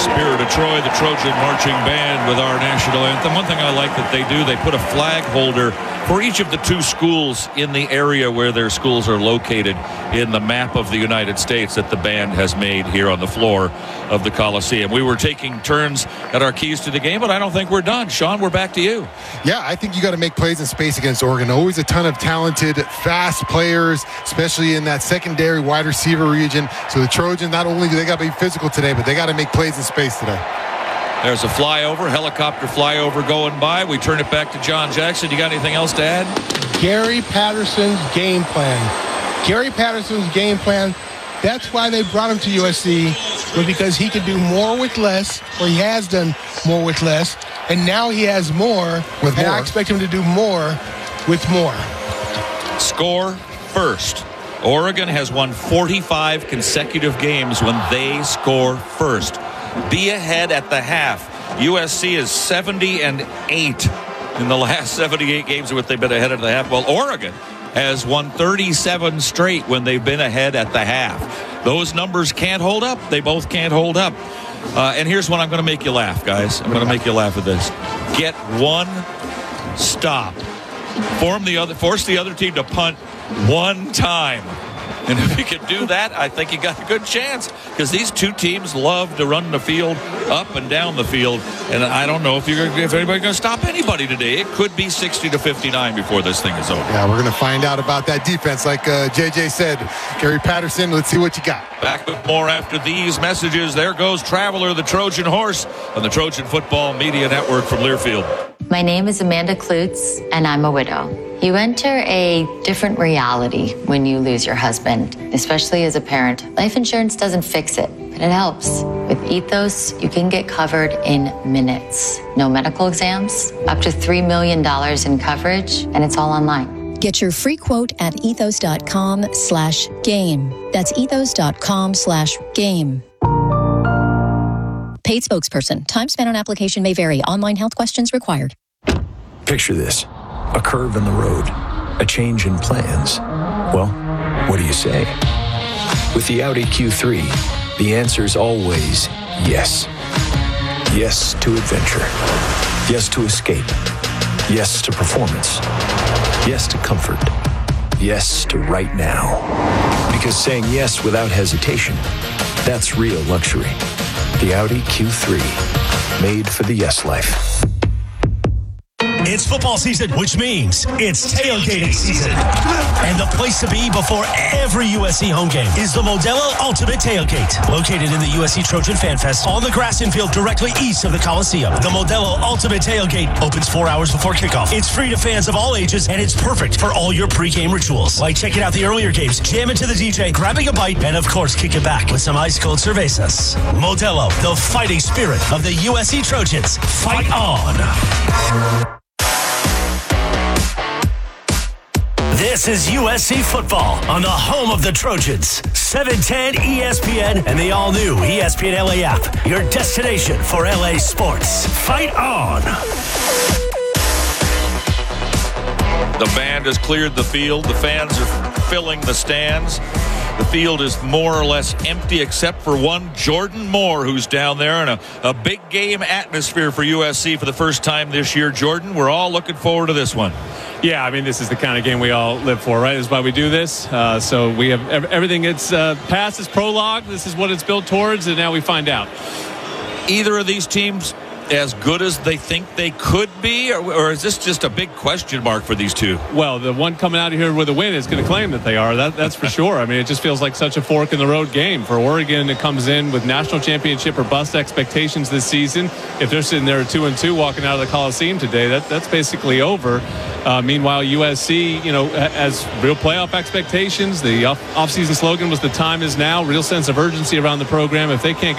Spirit of Troy, the Trojan Marching Band with our national anthem. One thing I like that they do, they put a flag holder for each of the two schools in the area where their schools are located in the map of the United States that the band has made here on the floor of the Coliseum. We were taking turns at our keys to the game, but I don't think we're done. Sean, we're back to you. Yeah, I think you got to make plays in space against Oregon. Always a ton of talented, fast players, especially in that secondary wide receiver region. So the Trojans, not only do they got to be physical today, but they got to make plays in space today. There's a flyover, helicopter flyover going by. We turn it back to John Jackson. You got anything else to add? Gary Patterson's game plan. Gary Patterson's game plan, that's why they brought him to USC, was because he could do more with less, or he has done more with less, and now he has more, with more. I expect him to do more with more. Score first. Oregon has won 45 consecutive games when they score first. Be ahead at the half. USC is 70-8 in the last 78 games with they've been ahead at the half. Well, Oregon has won 37 straight when they've been ahead at the half. Those numbers can't hold up. They both can't hold up. And here's when I'm going to make you laugh, guys. I'm going to make you laugh at this. Get one stop. Force the other team to punt one time. And if you can do that, I think you got a good chance, because these two teams love to run the field up and down the field. And I don't know if anybody's going to stop anybody today. It could be 60-59 before this thing is over. Yeah, we're going to find out about that defense. Like JJ said, Gary Patterson, let's see what you got. Back with more after these messages. There goes Traveler, the Trojan horse, on the Trojan Football Media Network from Learfield. My name is Amanda Klutz, and I'm a widow. You enter a different reality when you lose your husband, especially as a parent. Life insurance doesn't fix it, but it helps. With Ethos, you can get covered in minutes. No medical exams, up to $3 million in coverage, and it's all online. Get your free quote at ethos.com/game. That's ethos.com/game. Paid spokesperson. Time spent on application may vary. Online health questions required. Picture this. A curve in the road. A change in plans. Well, what do you say? With the Audi Q3, the answer's always yes. Yes to adventure. Yes to escape. Yes to performance. Yes to comfort. Yes to right now. Because saying yes without hesitation, that's real luxury. The Audi Q3, made for the yes life. It's football season, which means it's tailgating season. And the place to be before every USC home game is the Modelo Ultimate Tailgate. Located in the USC Trojan Fan Fest on the grass infield directly east of the Coliseum. The Modelo Ultimate Tailgate opens 4 hours before kickoff. It's free to fans of all ages, and it's perfect for all your pregame rituals. Like checking out the earlier games, jamming to the DJ, grabbing a bite, and of course, kicking back with some ice-cold cervezas. Modelo, the fighting spirit of the USC Trojans. Fight on! This is USC football on the home of the Trojans. 710 ESPN and the all-new ESPN LA app. Your destination for LA sports. Fight on! The band has cleared the field. The fans are filling the stands. The field is more or less empty except for one, Jordan Moore, who's down there in a big game atmosphere for USC for the first time this year. Jordan, we're all looking forward to this one. Yeah, I mean, this is the kind of game we all live for, right? This is why we do this. So we have everything. It's past this prologue. This is what it's built towards, and now we find out. Either of these teams as good as they think they could be, or is this just a big question mark for these two? Well, the one coming out of here with a win is going to claim that they are. That's for sure. I mean, it just feels like such a fork in the road game. For Oregon, it comes in with national championship or bust expectations this season. If they're sitting there at 2-2 walking out of the Coliseum today, that's basically over. Meanwhile, USC, has real playoff expectations. The offseason slogan was "The time is now." Real sense of urgency around the program. If they can't